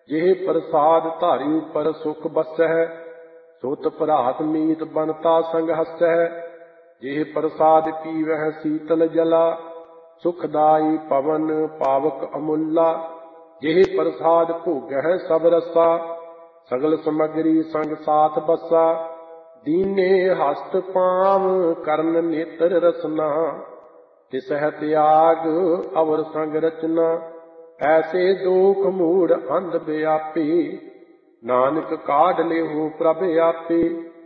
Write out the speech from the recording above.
ਜਿਹ ਪ੍ਰਸਾਦ ਧਾਰੀ ਉਪਰ ਸੁਖ ਬਸਹਿ, ਸੁਤ ਭਰਾਤ ਮੀਤ ਬਨਤਾ ਸੰਗ ਹਸਹਿ। ਜਿਹ ਪ੍ਰਸਾਦ ਪੀਵਹਿ ਸੀਤਲ ਜਲਾ, ਸੁਖਦਾਈ ਪਵਨ ਪਾਵਕ ਅਮੁੱਲਾ। ਜਿਹ ਪ੍ਰਸਾਦ ਭੋਗਹਿ ਸਭ ਰਸਾ, ਸਗਲ ਸਮਗਰੀ ਸੰਗ ਸਾਥ ਬਸਾ। ਦੀਨੇ ਹਸਤ ਪਾਵ ਕਰਨ ਨੇਤਰ ਰਸਨਾ, ਤਿਸਹਿ ਤਿਆਗ ਅਵਰ ਸੰਗ ਰਚਨਾ। ਐਸੇ ਦੁਖ ਮੂੜ ਅੰਧ ਵਿਆਪੀ, ਨਾਨਕ ਕਾਢ ਲਿਹੁ ਪ੍ਰਭ ਆਪੇ।